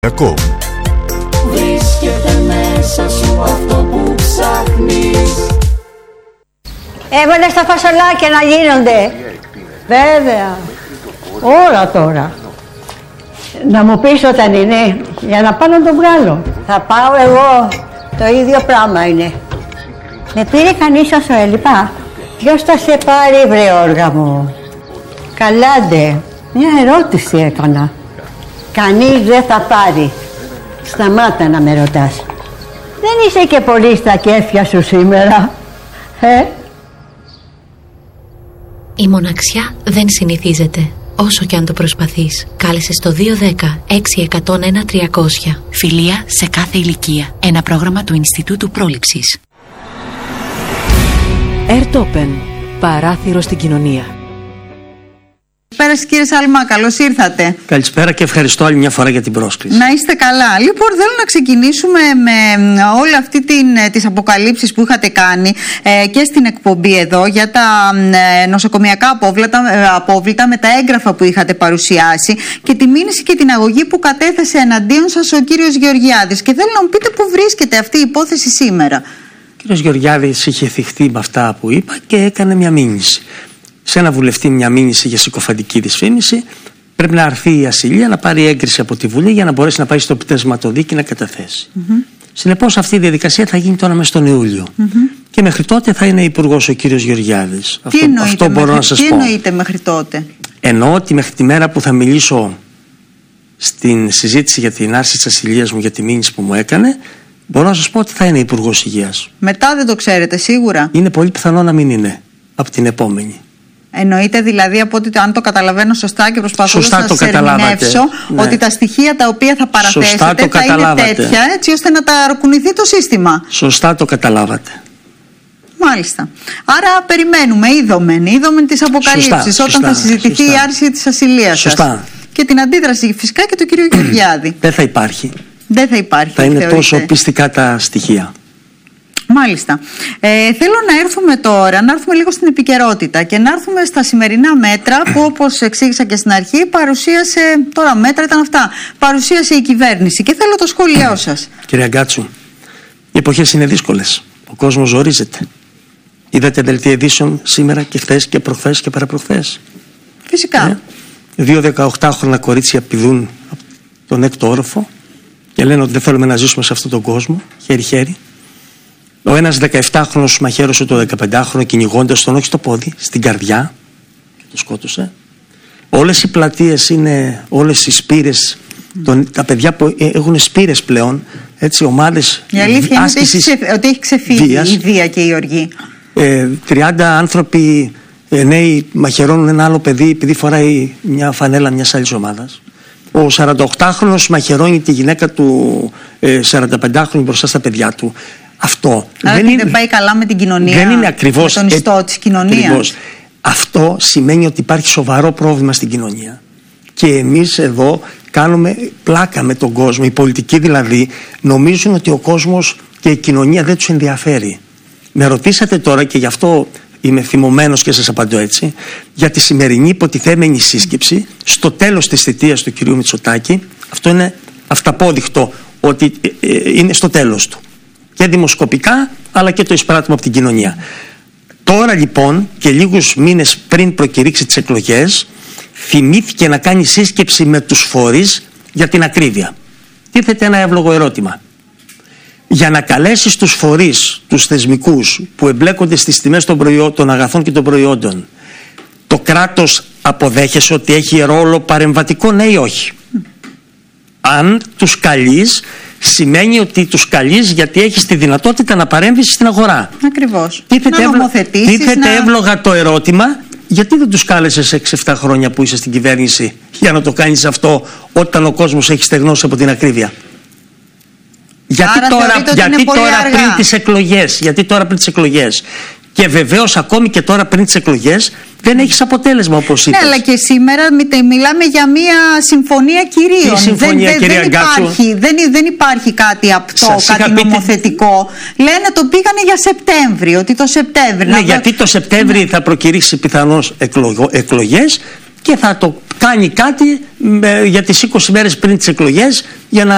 Βρίσκεται μέσα σου αυτό που ψάχνεις. Έβαλε στα φασολάκια να γίνονται. Βέβαια. Όλα τώρα. Να μου πεις όταν είναι, για να πάω να το βγάλω. Θα πάω εγώ. Το ίδιο πράγμα είναι. Με πήρε κανείς όσο έλειπα. Ποιος θα σε πάρει, βρε όργα μου? Καλάντε. Μια ερώτηση έκανα. Κανείς δεν θα πάρει. Σταμάτα να με ρωτάς. Δεν είσαι και πολύ στα κέφια σου σήμερα. Η μοναξιά δεν συνηθίζεται, όσο και αν το προσπαθείς. Κάλεσε στο 210-6101-300. Φιλία σε κάθε ηλικία. Ένα πρόγραμμα του Ινστιτούτου Πρόληψης. Ερτόπεν. Παράθυρο στην κοινωνία. Καλησπέρα κύριε Σάλμα, καλώς ήρθατε. Καλησπέρα και ευχαριστώ άλλη μια φορά για την πρόσκληση. Να είστε καλά. Λοιπόν, θέλω να ξεκινήσουμε με όλη αυτή τις αποκαλύψεις που είχατε κάνει και στην εκπομπή εδώ για τα νοσοκομιακά απόβλητα με τα έγγραφα που είχατε παρουσιάσει και τη μήνυση και την αγωγή που κατέθεσε εναντίον σας ο κύριος Γεωργιάδης. Και θέλω να μου πείτε πού βρίσκεται αυτή η υπόθεση σήμερα. Ο κύριος Γεωργιάδης είχε θυχτεί με αυτά που είπα και έκανε μια μήνυση. Σε ένα βουλευτή μια μήνυση για συκοφαντική δυσφήμιση, πρέπει να αρθεί η ασυλία, να πάρει έγκριση από τη Βουλή για να μπορέσει να πάει στο πτεσματοδίκη να καταθέσει. Συνεπώς αυτή η διαδικασία θα γίνει τώρα μες τον Ιούλιο. Και μέχρι τότε θα είναι υπουργός ο κύριος Γεωργιάδης. Αυτό μπορώ να σας πω. Τι εννοείται μέχρι τότε? Εννοώ ότι μέχρι τη μέρα που θα μιλήσω στην συζήτηση για την άρση της ασυλίας μου για τη μήνυση που μου έκανε, μπορώ να σας πω ότι θα είναι υπουργός υγείας. Μετά δεν το ξέρετε σίγουρα? Είναι πολύ πιθανό να μην είναι από την επόμενη. Εννοείται δηλαδή, από ότι αν το καταλαβαίνω σωστά και προσπαθώ να σας ερμηνεύσω, ναι, ότι τα στοιχεία τα οποία θα παραθέσετε θα είναι τέτοια έτσι ώστε να τα αρκουνηθεί το σύστημα. Σωστά το καταλάβατε. Μάλιστα. Άρα περιμένουμε είδομεν τις αποκαλύψεις όταν θα συζητηθεί η άρση της ασυλίας σας. Και την αντίδραση φυσικά και του κυρίου Γεωργιάδη. Δεν θα υπάρχει. Δεν θα υπάρχει. Θα είναι τόσο πιστικά τα στοιχεία. Μάλιστα. Θέλω να έρθουμε λίγο στην επικαιρότητα και να έρθουμε στα σημερινά μέτρα που, όπως εξήγησα και στην αρχή, τώρα μέτρα ήταν αυτά, παρουσίασε η κυβέρνηση και θέλω το σχόλιο σας. Κυρία Γκάτσου, οι εποχές είναι δύσκολες. Ο κόσμος ζορίζεται. Είδατε δελτία ειδήσεων σήμερα και χθες και προχθές και παραπροχθές? Φυσικά. 2 18χρονα κορίτσια πηδούν από τον έκτο όροφο και λένε ότι δεν θέλουμε να ζήσουμε σε αυτόν τον κόσμο, χέρι-χέρι. Ο ένας 17χρονος μαχαίρωσε το 15χρονο κυνηγώντας τον όχι στο πόδι, στην καρδιά και το σκότωσε. Όλες οι πλατείες είναι, όλες οι σπήρες, τα παιδιά που έχουν σπήρες πλέον, έτσι, ομάδες άσκησης. Η αλήθεια είναι ότι έχει ξεφύγει η βία και η οργή. 30 άνθρωποι νέοι μαχαιρώνουν ένα άλλο παιδί επειδή φοράει μια φανέλα μιας άλλης ομάδας. Ο 48χρονος μαχαιρώνει τη γυναίκα του 45χρονου μπροστά στα παιδιά του. Αυτό δεν πάει καλά με την κοινωνία. Δεν είναι ακριβώς με τον ιστό της κοινωνίας. Αυτό σημαίνει ότι υπάρχει σοβαρό πρόβλημα στην κοινωνία. Και εμείς εδώ κάνουμε πλάκα με τον κόσμο. Οι πολιτικοί δηλαδή νομίζουν ότι ο κόσμος και η κοινωνία δεν τους ενδιαφέρει. Με ρωτήσατε τώρα και γι' αυτό είμαι θυμωμένος και σας απαντώ έτσι, για τη σημερινή υποτιθέμενη σύσκεψη στο τέλος της θητείας του κυρίου Μητσοτάκη. Αυτό είναι αυταπόδεικτο ότι είναι στο τέλος του. Και δημοσκοπικά αλλά και το εισπράττουμε από την κοινωνία. Τώρα λοιπόν και λίγους μήνες πριν προκηρύξει τις εκλογές, θυμήθηκε να κάνει σύσκεψη με τους φορείς για την ακρίβεια. Τίθεται ένα εύλογο ερώτημα. Για να καλέσεις τους φορείς, τους θεσμικούς που εμπλέκονται στις τιμές των αγαθών και των προϊόντων, το κράτος αποδέχεσαι ότι έχει ρόλο παρεμβατικό, ναι ή όχι? Αν τους καλείς, σημαίνει ότι τους καλείς γιατί έχεις τη δυνατότητα να παρέμβεις στην αγορά. Ακριβώς. Τίθεται εύλογα το ερώτημα, γιατί δεν τους κάλεσες 6-7 χρόνια που είσαι στην κυβέρνηση για να το κάνεις αυτό όταν ο κόσμος έχει στεγνώσει από την ακρίβεια? Γιατί τώρα πριν τις εκλογές? Και βεβαίως ακόμη και τώρα πριν τις εκλογές δεν έχεις αποτέλεσμα, όπως είπες. Ναι, αλλά και σήμερα μιλάμε για μια συμφωνία κυρίων. Δεν υπάρχει κάτι απτό, κάτι νομοθετικό. Λένε το πήγανε για Σεπτέμβρη, ότι το Σεπτέμβρη. Ναι, γιατί το Σεπτέμβρη θα προκηρύξει πιθανώς εκλογές και θα το κάνει κάτι για τις 20 μέρες πριν τις εκλογές για να